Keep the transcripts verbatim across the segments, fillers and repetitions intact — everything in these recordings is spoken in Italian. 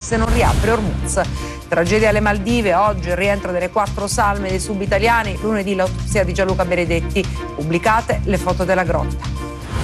se non riapre Hormuz. Tragedia alle Maldive, oggi il rientro delle quattro salme dei subitaliani, lunedì l'autopsia di Gianluca Benedetti, pubblicate le foto della grotta.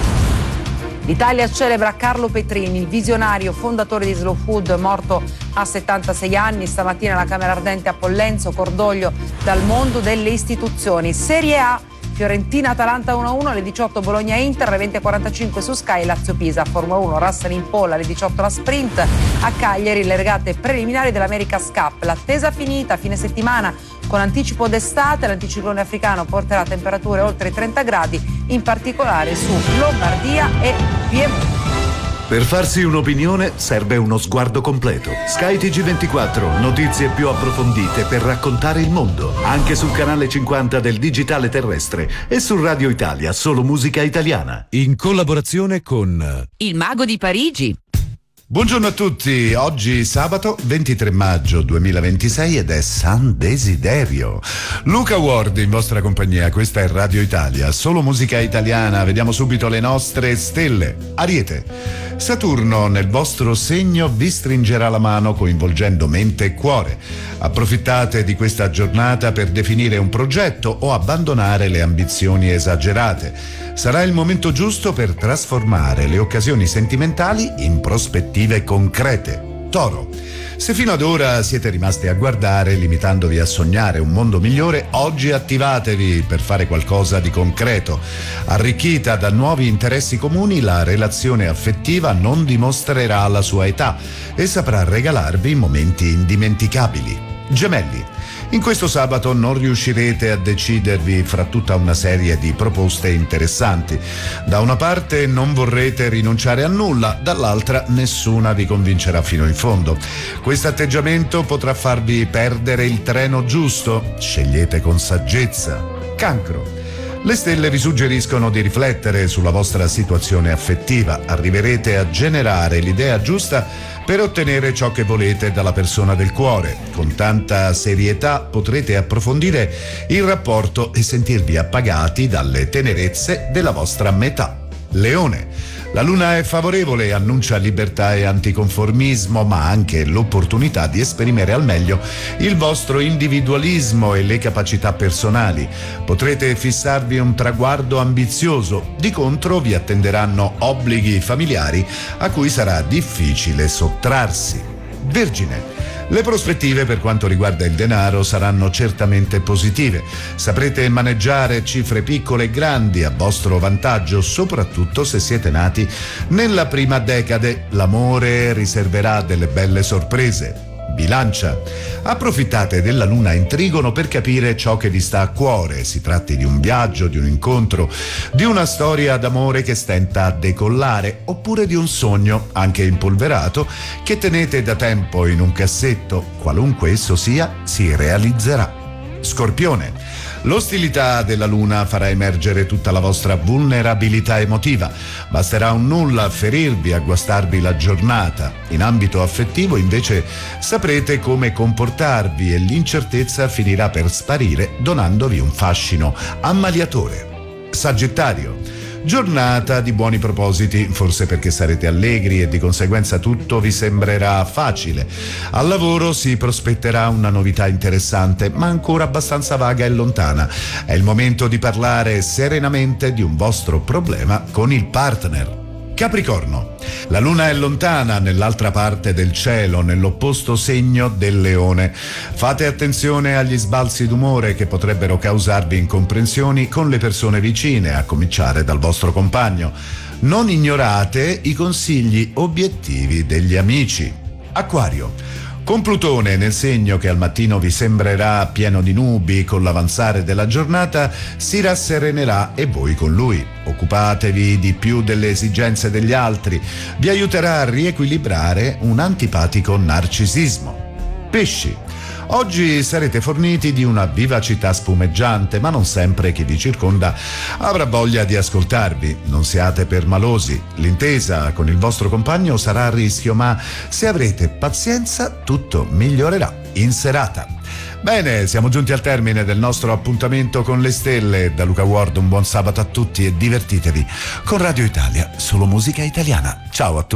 L'Italia celebra Carlo Petrini, il visionario fondatore di Slow Food, morto a settantasei anni. Stamattina alla Camera Ardente a Pollenzo, cordoglio dal mondo delle istituzioni. Serie A, Fiorentina-Atalanta uno a uno, alle diciotto Bologna-Inter, alle venti e quarantacinque su Sky Lazio-Pisa. Formula uno, Russell in pole, alle diciotto la sprint. A Cagliari le regate preliminari dell'America's Cup. L'attesa finita, fine settimana con anticipo d'estate. L'anticiclone africano porterà temperature oltre i trenta gradi, in particolare su Lombardia e Piemonte. Per farsi un'opinione serve uno sguardo completo. Sky T G ventiquattro, notizie più approfondite per raccontare il mondo. Anche sul canale cinquanta del digitale terrestre e su Radio Italia, solo musica italiana. In collaborazione con Il Mago di Parigi. Buongiorno a tutti, oggi sabato ventitré maggio duemilaventisei ed è San Desiderio. Luca Ward in vostra compagnia, questa è Radio Italia, solo musica italiana. Vediamo subito le nostre stelle. Ariete, Saturno nel vostro segno vi stringerà la mano coinvolgendo mente e cuore. Approfittate di questa giornata per definire un progetto o abbandonare le ambizioni esagerate. Sarà il momento giusto per trasformare le occasioni sentimentali in prospettive concrete. Toro, se fino ad ora siete rimasti a guardare limitandovi a sognare un mondo migliore, oggi attivatevi per fare qualcosa di concreto. Arricchita da nuovi interessi comuni, la relazione affettiva non dimostrerà la sua età e saprà regalarvi momenti indimenticabili. Gemelli, in questo sabato non riuscirete a decidervi fra tutta una serie di proposte interessanti. Da una parte non vorrete rinunciare a nulla, dall'altra nessuna vi convincerà fino in fondo. Questo atteggiamento potrà farvi perdere il treno giusto. Scegliete con saggezza. Cancro, le stelle vi suggeriscono di riflettere sulla vostra situazione affettiva. Arriverete a generare l'idea giusta per ottenere ciò che volete dalla persona del cuore. Con tanta serietà potrete approfondire il rapporto e sentirvi appagati dalle tenerezze della vostra metà. Leone, la luna è favorevole, annuncia libertà e anticonformismo, ma anche l'opportunità di esprimere al meglio il vostro individualismo e le capacità personali. Potrete fissarvi un traguardo ambizioso, di contro vi attenderanno obblighi familiari a cui sarà difficile sottrarsi. Vergine, le prospettive per quanto riguarda il denaro saranno certamente positive. Saprete maneggiare cifre piccole e grandi a vostro vantaggio, soprattutto se siete nati nella prima decade. L'amore riserverà delle belle sorprese. Bilancia, approfittate della luna in trigono per capire ciò che vi sta a cuore. Si tratti di un viaggio, di un incontro, di una storia d'amore che stenta a decollare, oppure di un sogno, anche impolverato, che tenete da tempo in un cassetto. Qualunque esso sia, si realizzerà. Scorpione, l'ostilità della luna farà emergere tutta la vostra vulnerabilità emotiva. Basterà un nulla a ferirvi, a guastarvi la giornata. In ambito affettivo, invece, saprete come comportarvi e l'incertezza finirà per sparire donandovi un fascino ammaliatore. Sagittario, giornata di buoni propositi, forse perché sarete allegri e di conseguenza tutto vi sembrerà facile. Al lavoro si prospetterà una novità interessante, ma ancora abbastanza vaga e lontana. È il momento di parlare serenamente di un vostro problema con il partner. Capricorno, la luna è lontana nell'altra parte del cielo, nell'opposto segno del leone. Fate attenzione agli sbalzi d'umore che potrebbero causarvi incomprensioni con le persone vicine, a cominciare dal vostro compagno. Non ignorate i consigli obiettivi degli amici. Acquario, con Plutone nel segno che al mattino vi sembrerà pieno di nubi, con l'avanzare della giornata si rasserenerà e voi con lui. Occupatevi di più delle esigenze degli altri, vi aiuterà a riequilibrare un antipatico narcisismo. Pesci, oggi sarete forniti di una vivacità spumeggiante, ma non sempre chi vi circonda avrà voglia di ascoltarvi. Non siate permalosi. L'intesa con il vostro compagno sarà a rischio, ma se avrete pazienza tutto migliorerà in serata. Bene, siamo giunti al termine del nostro appuntamento con le stelle. Da Luca Ward un buon sabato a tutti e divertitevi con Radio Italia, solo musica italiana. Ciao a tutti.